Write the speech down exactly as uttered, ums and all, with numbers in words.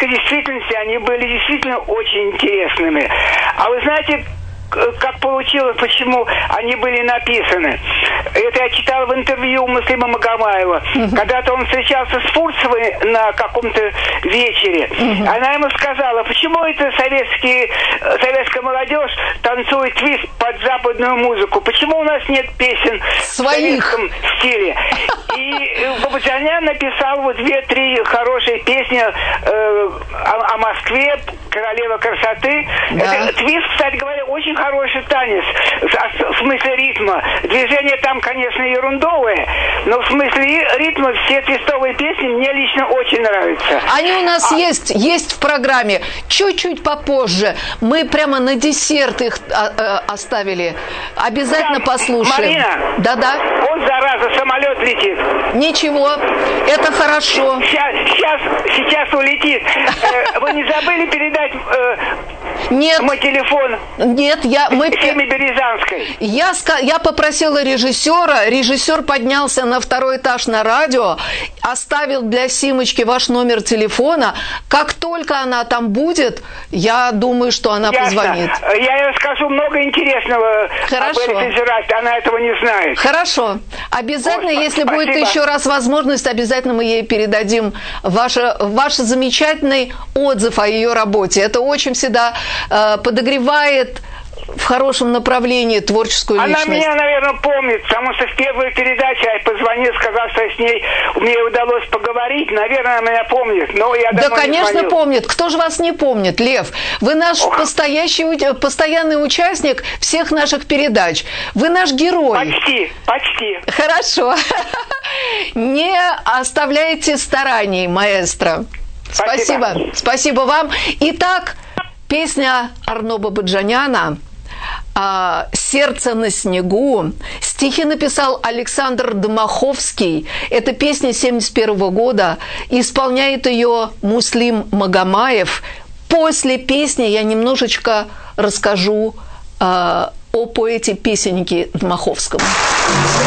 советской действительности они были действительно очень интересными. А вы знаете, как получилось, почему они были написаны? Это я читала в интервью Муслима Магомаева. Uh-huh. Когда-то он встречался с Фурцевой на каком-то вечере. Uh-huh. Она ему сказала, почему это советские, советская молодежь танцует твист под западную музыку? Почему у нас нет песен своих в советском стиле? И Бабаджанян написал вот две-три хорошие песни э, о, о Москве, «Королева красоты». Да. Это, твист, кстати говоря, очень хороший танец, в смысле ритма. Движение там, конечно, ерундовое, но в смысле ритма все твистовые песни мне лично очень нравятся. Они у нас а... есть, есть в программе. Чуть-чуть попозже. Мы прямо на десерт их а, а, оставили. Обязательно да, послушаем. Марина, да-да. Вот, зараза, самолет летит. Ничего, это хорошо. Сейчас, сейчас, сейчас улетит. Вы не забыли передать Нет. мой телефон? Нет, я... Мы... Теме Березанской. Я, я попросила режиссера, режиссер поднялся на второй этаж на радио, оставил для Симочки ваш номер телефона. Как только она там будет, я думаю, что она Ясно. Позвонит. Я ей расскажу много интересного. Хорошо. Об Эльфе Джеральде. Она этого не знает. Хорошо. Обязательно, О, если спасибо. Будет еще раз возможность, обязательно мы ей передадим ваш, ваш замечательный отзыв о ее работе. Это очень всегда э, подогревает в хорошем направлении творческую Она личность. Она меня, наверное, помнит, потому что в первую передачу я позвонил, сказал, что с ней мне удалось поговорить. Наверное, она меня помнит, но я Да, домой конечно, не звонил. помнит. Кто же вас не помнит, Лев? Вы наш постоящий, постоянный участник всех наших передач. Вы наш герой. Почти, почти. Хорошо. Не оставляйте стараний, маэстро. Спасибо. Спасибо. Спасибо вам. Итак, песня Арно Бабаджаняна «Сердце на снегу». Стихи написал Александр Домаховский. Это песня семьдесят первого года. Исполняет ее Муслим Магомаев. После песни я немножечко расскажу о поэте-песеннике Домаховском.